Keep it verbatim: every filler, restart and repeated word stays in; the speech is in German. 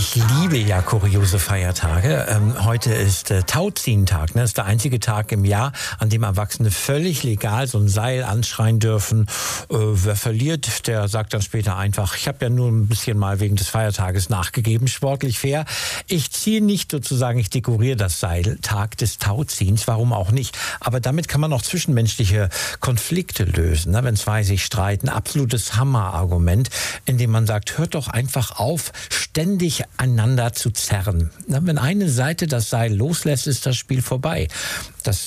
Ich liebe ja kuriose Feiertage. Ähm, heute ist äh, Tauziehentag. Ne? Das ist der einzige Tag im Jahr, an dem Erwachsene völlig legal so ein Seil anschreien dürfen. Äh, wer verliert, der sagt dann später einfach, ich habe ja nur ein bisschen mal wegen des Feiertages nachgegeben, sportlich fair. Ich ziehe nicht sozusagen, ich dekoriere das Seil, Tag des Tauziehens, warum auch nicht. Aber damit kann man auch zwischenmenschliche Konflikte lösen, ne? Wenn zwei sich streiten. Absolutes Hammerargument, indem man sagt, hört doch einfach auf, ständig einander zu zerren. Wenn eine Seite das Seil loslässt, ist das Spiel vorbei. Das